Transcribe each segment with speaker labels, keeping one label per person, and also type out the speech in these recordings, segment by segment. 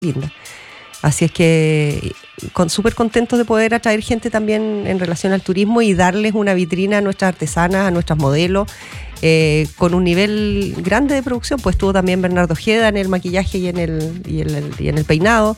Speaker 1: linda. Así es que súper contentos de poder atraer gente también en relación al turismo y darles una vitrina a nuestras artesanas, a nuestras modelos, con un nivel grande de producción. Pues estuvo también Bernardo Ojeda en el maquillaje y en el peinado.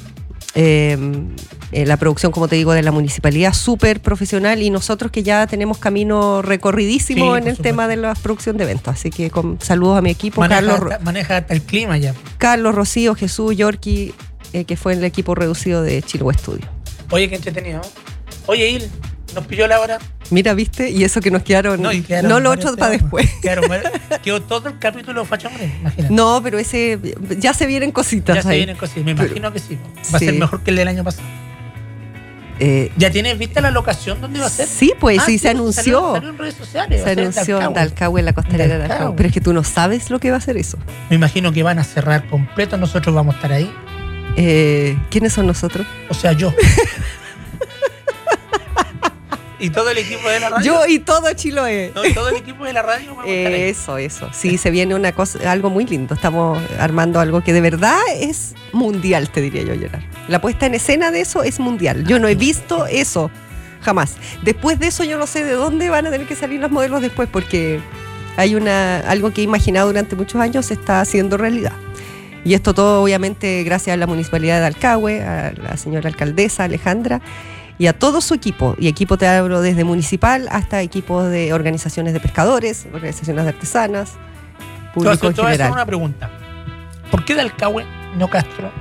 Speaker 1: La producción, como te digo, de la municipalidad, súper profesional, y nosotros que ya tenemos camino recorridísimo en el tema de la producción de eventos. Así que saludos a mi equipo.
Speaker 2: Maneja hasta el clima ya.
Speaker 1: Carlos, Rocío, Jesús, Yorky, que fue el equipo reducido de Chiloé Studio.
Speaker 2: Oye, qué entretenido. Oye, Il, nos pilló la hora.
Speaker 1: Mira, ¿viste? Y eso que nos quedaron no lo otro para después.
Speaker 2: Quedó todo el capítulo Fashion Green, imagínate.
Speaker 1: No, pero ese ya se vienen cositas.
Speaker 2: Me imagino que sí. Va a ser mejor que el del año pasado. ¿Ya tienes vista la locación donde va a ser?
Speaker 1: Sí, pues sí, se anunció.
Speaker 2: Salió en redes sociales.
Speaker 1: Se anunció en Dalcahue, en la costanera de Dalcahue. Pero es que tú no sabes lo que va a ser eso.
Speaker 2: Me imagino que van a cerrar completo, nosotros vamos a estar ahí.
Speaker 1: ¿Quiénes son nosotros?
Speaker 2: O sea, yo. ¿Y todo el equipo de la radio?
Speaker 1: Yo y todo Chiloé.
Speaker 2: No, y todo el equipo de la radio vamos a estar ahí.
Speaker 1: Eso. Sí, se viene una cosa, algo muy lindo. Estamos armando algo que de verdad es mundial, te diría yo, Gerard. La puesta en escena de eso es mundial. Yo no he visto eso jamás. Después de eso yo no sé de dónde van a tener que salir los modelos después, porque hay algo que he imaginado durante muchos años se está haciendo realidad. Y esto todo obviamente gracias a la Municipalidad de Dalcahue, a la señora alcaldesa Alejandra, y a todo su equipo. Y equipo te hablo desde municipal hasta equipos de organizaciones de pescadores, organizaciones de artesanas, público en general. Te voy a hacer
Speaker 2: una pregunta. ¿Por qué Dalcahue, no Castro?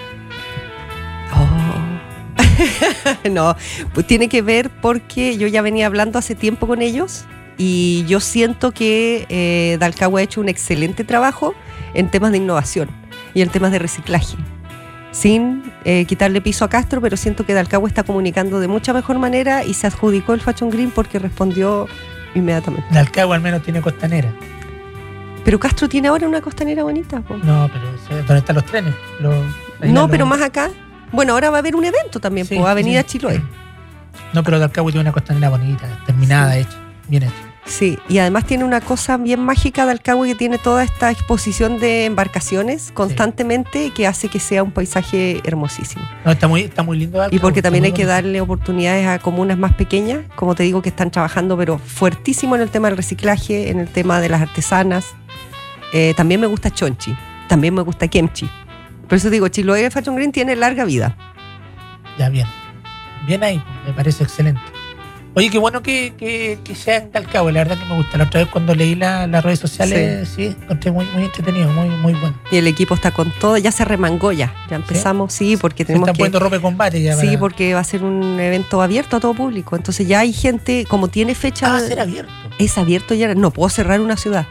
Speaker 1: No, pues tiene que ver porque yo ya venía hablando hace tiempo con ellos y yo siento que Dalcahue ha hecho un excelente trabajo en temas de innovación y en temas de reciclaje. Sin quitarle piso a Castro, pero siento que Dalcahue está comunicando de mucha mejor manera y se adjudicó el Fashion Green porque respondió inmediatamente.
Speaker 2: Dalcahue al menos tiene costanera.
Speaker 1: Pero Castro tiene ahora una costanera bonita, po.
Speaker 2: No, pero ¿dónde están los trenes?
Speaker 1: Pero más acá. Bueno, ahora va a haber un evento también, sí, Avenida Chiloé.
Speaker 2: No, pero Dalcahue tiene una costanera bonita, terminada, hecha, bien hecha.
Speaker 1: Sí, y además tiene una cosa bien mágica Dalcahue, que tiene toda esta exposición de embarcaciones constantemente, que hace que sea un paisaje hermosísimo.
Speaker 2: No, está muy lindo Dalcahue.
Speaker 1: Y porque también hay que darle oportunidades a comunas más pequeñas, como te digo, que están trabajando pero fuertísimo en el tema del reciclaje, en el tema de las artesanas. También me gusta Chonchi, también me gusta Kemchi. Por eso digo, Chiloé Fashion Green tiene larga vida.
Speaker 2: Ya, bien ahí, me parece excelente. Oye, qué bueno que sea en Dalcahue, la verdad que me gusta. La otra vez cuando leí las redes sociales, sí encontré muy entretenido, muy bueno.
Speaker 1: Y el equipo está con todo, ya se remangó ya empezamos, sí, porque tenemos
Speaker 2: se están poniendo ropa de combate ya.
Speaker 1: Sí, porque va a ser un evento abierto a todo público, entonces ya hay gente, como tiene fecha...
Speaker 2: Va a ser abierto.
Speaker 1: Es abierto ya, no puedo cerrar una ciudad.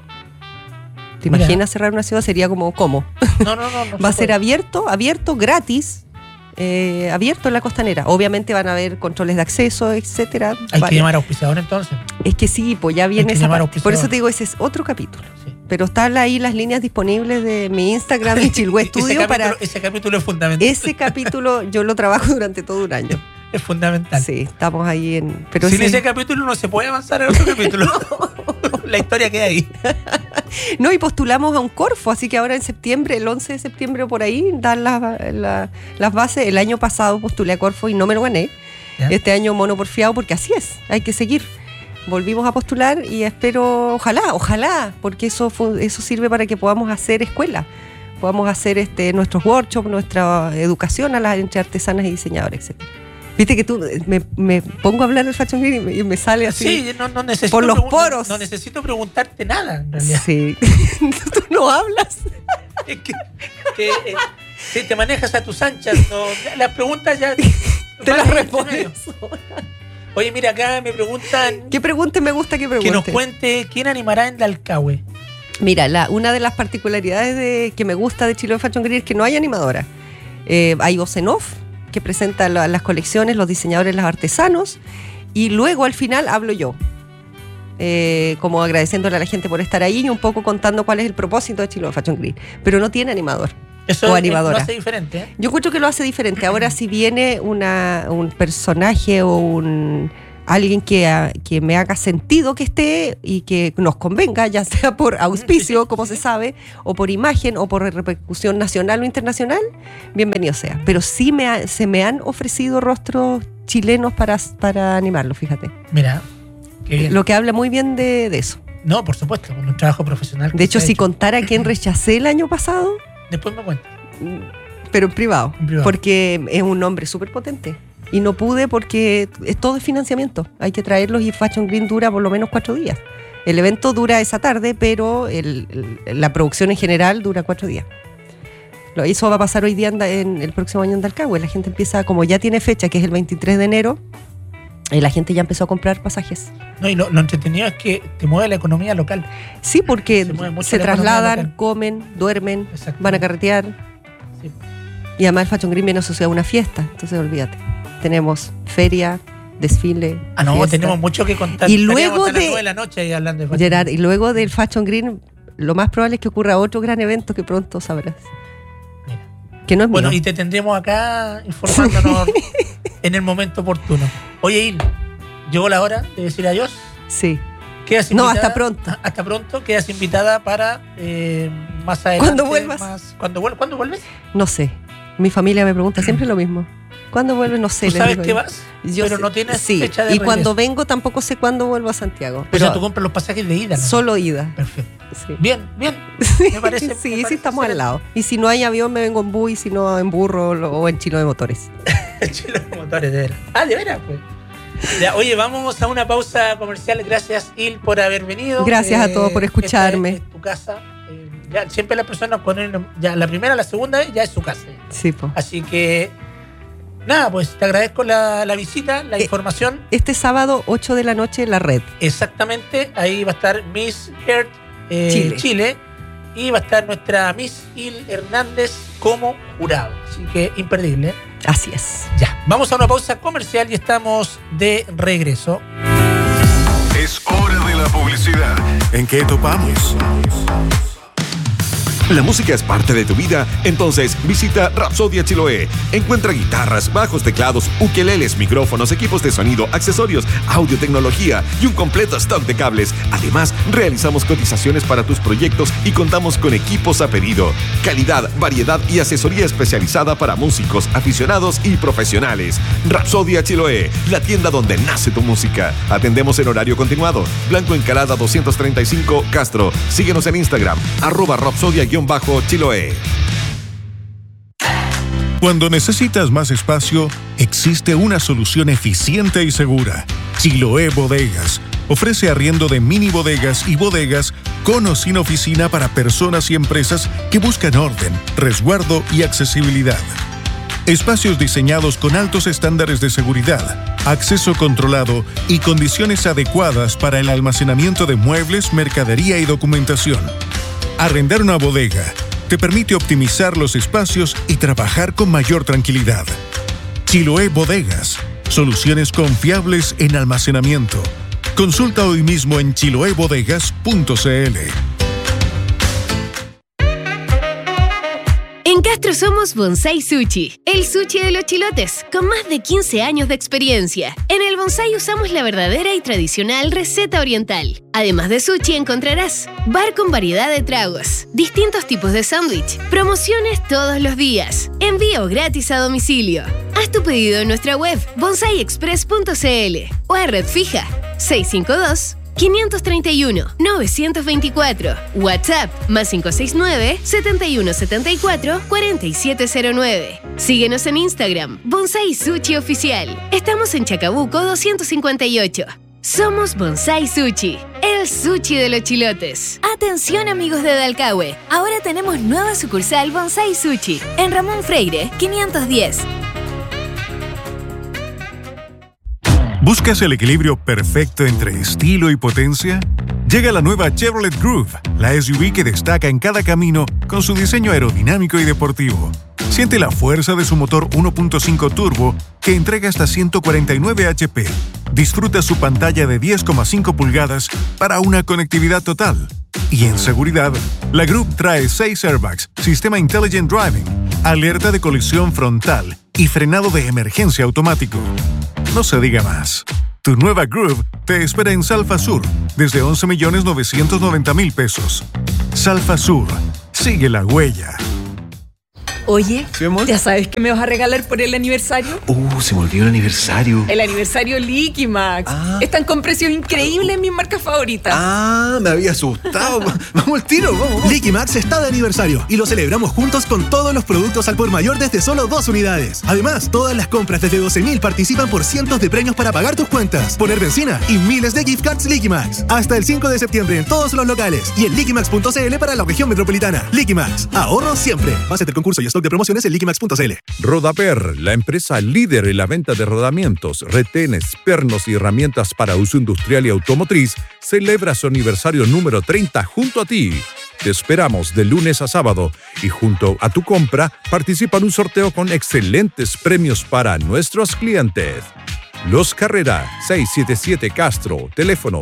Speaker 1: ¿Te imaginas cerrar una ciudad? Sería como, ¿cómo?
Speaker 2: No
Speaker 1: va a ser abierto, gratis, abierto en la costanera. Obviamente van a haber controles de acceso, etcétera.
Speaker 2: Hay que llamar a auspiciador entonces.
Speaker 1: Es que sí, pues ya viene esa parte. Por eso te digo, ese es otro capítulo. Sí. Pero están ahí las líneas disponibles de mi Instagram y Chiloé Studio.
Speaker 2: Ese capítulo es fundamental.
Speaker 1: Ese capítulo yo lo trabajo durante todo un año.
Speaker 2: Es fundamental.
Speaker 1: Sí, estamos ahí en... Pero
Speaker 2: sin ese capítulo no se puede avanzar en otro capítulo. La historia queda ahí.
Speaker 1: No, y postulamos a un Corfo, así que ahora en septiembre, el 11 de septiembre por ahí, dan las bases. El año pasado postulé a Corfo y no me lo gané. ¿Ya? Este año monoporfiado, porque así es, hay que seguir. Volvimos a postular y espero, ojalá, porque eso sirve para que podamos hacer escuela, podamos hacer nuestros workshops, nuestra educación entre artesanas y diseñadores, etc. Viste que tú me pongo a hablar del Fashion Green y me sale así.
Speaker 2: Sí, no necesito
Speaker 1: por los poros.
Speaker 2: No necesito preguntarte nada, en realidad.
Speaker 1: Sí. Tú no hablas.
Speaker 2: Es que si te manejas a tus anchas, las preguntas ya
Speaker 1: te las respondes.
Speaker 2: Oye, mira, acá me preguntan.
Speaker 1: ¿Qué pregunte? Me gusta que pregunte.
Speaker 2: Que nos cuente quién animará en Dalcahue.
Speaker 1: Mira, una de las particularidades que me gusta de Chiloé Fashion Green es que no hay animadora. Hay voz en off, que presenta las colecciones, los diseñadores, los artesanos, y luego al final hablo yo, como agradeciéndole a la gente por estar ahí y un poco contando cuál es el propósito de Chiloé Fashion Green, pero no tiene animador.
Speaker 2: Eso
Speaker 1: o animadora.
Speaker 2: Lo hace diferente, ¿eh?
Speaker 1: Yo encuentro que lo hace diferente. Ahora si viene un personaje o un alguien que me haga sentido que esté y que nos convenga, ya sea por auspicio, como se sabe, o por imagen, o por repercusión nacional o internacional, bienvenido sea. Pero sí se me han ofrecido rostros chilenos para animarlo, fíjate.
Speaker 2: Mira, qué bien.
Speaker 1: Lo que habla muy bien de eso.
Speaker 2: No, por supuesto, con un trabajo profesional.
Speaker 1: De hecho, si contara quién rechacé el año pasado...
Speaker 2: Después me cuentas.
Speaker 1: Pero en privado, porque es un hombre súper potente. Y no pude porque es todo financiamiento. Hay que traerlos y Fashion Green dura por lo menos 4 días. El evento dura esa tarde, pero la producción en general dura 4 días. Eso va a pasar hoy día en el próximo año en Dalcahue. La gente empieza, como ya tiene fecha, que es el 23 de enero, la gente ya empezó a comprar pasajes.
Speaker 2: No, y lo entretenido es que te mueve la economía local.
Speaker 1: Sí, porque se trasladan, comen, duermen, van a carretear. Sí. Y además el Fashion Green viene asociado a una fiesta, entonces olvídate. Tenemos feria, desfile. Fiesta.
Speaker 2: Tenemos mucho que contar.
Speaker 1: Y luego
Speaker 2: de la noche ahí hablando de Fashion
Speaker 1: Gerard, y luego del Fashion Green, lo más probable es que ocurra otro gran evento que pronto sabrás.
Speaker 2: Mira.
Speaker 1: Que no es
Speaker 2: bueno,
Speaker 1: mío.
Speaker 2: Y te tendremos acá informándonos en el momento oportuno. Oye, Il, llegó la hora de decir adiós.
Speaker 1: Sí.
Speaker 2: Quedas invitada,
Speaker 1: no, hasta pronto.
Speaker 2: Hasta pronto. Quedas invitada para más adelante.
Speaker 1: ¿Cuándo vuelvas?
Speaker 2: ¿Cuándo vuelves?
Speaker 1: No sé. Mi familia me pregunta siempre lo mismo. ¿Cuándo vuelves? No sé.
Speaker 2: ¿Tú sabes que vas? Pero no tienes fecha de regreso.
Speaker 1: Y cuando vengo tampoco sé cuándo vuelvo a Santiago.
Speaker 2: Pero tú compras los pasajes de ida, ¿no?
Speaker 1: Solo ida.
Speaker 2: Perfecto.
Speaker 1: Sí.
Speaker 2: Bien. Me parece.
Speaker 1: Sí, estamos al lado. Y si no hay avión, me vengo en bus, y si no, en burro o en chilo de motores.
Speaker 2: Chilo de motores, de veras. De veras, pues. Ya, oye, vamos a una pausa comercial. Gracias, Il, por haber venido.
Speaker 1: Gracias a todos por escucharme.
Speaker 2: Esta es tu casa. Ya, siempre las personas ponen ya la primera, la segunda vez ya es su casa.
Speaker 1: Sí, po.
Speaker 2: Así que nada, pues te agradezco la visita, la información.
Speaker 1: Este sábado 8 de la noche en la red.
Speaker 2: Exactamente, ahí va a estar Miss Heart Chile y va a estar nuestra Miss Il Hernández como jurado. Así que imperdible.
Speaker 1: Así es.
Speaker 2: Ya, vamos a una pausa comercial y estamos de regreso.
Speaker 3: Es hora de la publicidad. ¿En qué topamos? La música es parte de tu vida, entonces visita Rapsodia Chiloé. Encuentra guitarras, bajos, teclados, ukeleles, micrófonos, equipos de sonido, accesorios, audio, tecnología y un completo stock de cables. Además, realizamos cotizaciones para tus proyectos y contamos con equipos a pedido. Calidad, variedad y asesoría especializada para músicos, aficionados y profesionales. Rapsodia Chiloé, la tienda donde nace tu música. Atendemos en horario continuado. Blanco Encalada 235 Castro. Síguenos en Instagram, @Rapsodia_Chiloé.
Speaker 4: Cuando necesitas más espacio, existe una solución eficiente y segura. Chiloé Bodegas ofrece arriendo de mini bodegas y bodegas con o sin oficina para personas y empresas que buscan orden, resguardo y accesibilidad. Espacios diseñados con altos estándares de seguridad, acceso controlado y condiciones adecuadas para el almacenamiento de muebles, mercadería y documentación. Arrendar una bodega te permite optimizar los espacios y trabajar con mayor tranquilidad. Chiloé Bodegas, soluciones confiables en almacenamiento. Consulta hoy mismo en chiloebodegas.cl.
Speaker 5: En Castro somos Bonsai Sushi, el sushi de los chilotes, con más de 15 años de experiencia. En el Bonsai usamos la verdadera y tradicional receta oriental. Además de sushi encontrarás bar con variedad de tragos, distintos tipos de sándwich, promociones todos los días, envío gratis a domicilio. Haz tu pedido en nuestra web bonsaiexpress.cl o a red fija 652-531-924. WhatsApp más 569-7174-4709. Síguenos en Instagram, Bonsai Sushi Oficial. Estamos en Chacabuco 258. Somos Bonsai Sushi, el sushi de los chilotes. Atención amigos de Dalcahue, ahora tenemos nueva sucursal Bonsai Sushi en Ramón Freire 510.
Speaker 4: ¿Buscas el equilibrio perfecto entre estilo y potencia? Llega la nueva Chevrolet Groove, la SUV que destaca en cada camino con su diseño aerodinámico y deportivo. Siente la fuerza de su motor 1.5 turbo que entrega hasta 149 HP. Disfruta su pantalla de 10,5 pulgadas para una conectividad total. Y en seguridad, la Groove trae 6 airbags, sistema Intelligent Driving, alerta de colisión frontal y frenado de emergencia automático. No se diga más. Tu nueva Groove te espera en Salfa Sur desde 11.990.000 pesos. Salfa Sur, sigue la huella.
Speaker 6: Oye,
Speaker 7: ¿Sí, amor?
Speaker 6: ¿ya sabes qué me vas a regalar por el aniversario?
Speaker 7: Se me olvidó el aniversario.
Speaker 6: El aniversario Liquimax. Están con precios increíbles en mis marcas favoritas.
Speaker 7: Me había asustado. Vamos al tiro, vamos.
Speaker 8: Liquimax está de aniversario y lo celebramos juntos con todos los productos al por mayor desde solo 2 unidades. Además, todas las compras desde 12.000 participan por cientos de premios para pagar tus cuentas, poner benzina y miles de gift cards Liquimax. Hasta el 5 de septiembre en todos los locales y en liquimax.cl para la región metropolitana. Liquimax, ahorro siempre. Base del concurso y stock de promociones en liquimax.cl.
Speaker 9: Rodaper, la empresa líder en la venta de rodamientos, retenes, pernos y herramientas para uso industrial y automotriz, celebra su aniversario número 30 junto a ti. Te esperamos de lunes a sábado y junto a tu compra participa en un sorteo con excelentes premios para nuestros clientes. Los Carrera, 677 Castro, teléfono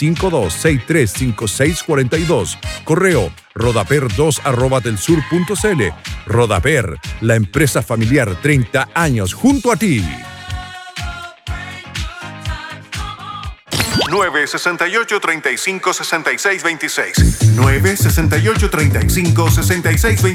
Speaker 9: 652-635642, correo rodaper2@delsur.cl. Rodaper, la empresa familiar 30 años junto a ti.
Speaker 4: 968-35-6626. 968-35-6626.